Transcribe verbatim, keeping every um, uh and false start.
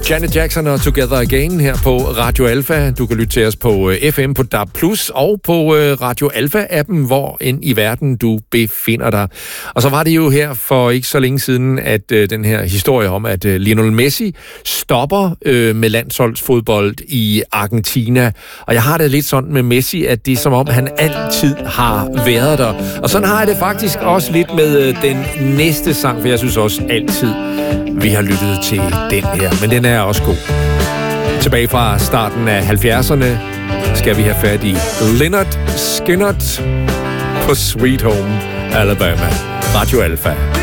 Janet Jackson og Together Again her på Radio Alpha. Du kan lytte til os på F M på D A B plus og på Radio Alpha-appen, hvor end i verden du befinder dig. Og så var det jo her for ikke så længe siden, at øh, den her historie om, at øh, Lionel Messi stopper øh, med landsholdsfodbold i Argentina. Og jeg har det lidt sådan med Messi, at det er som om, han altid har været der. Og sådan har jeg det faktisk også lidt med øh, den næste sang, for jeg synes også altid, vi har lyttet til den her. Men den er også god. Tilbage fra starten af halvfjerdserne skal vi have fat i Lynyrd Skynyrd på Sweet Home Alabama. Radio Alpha.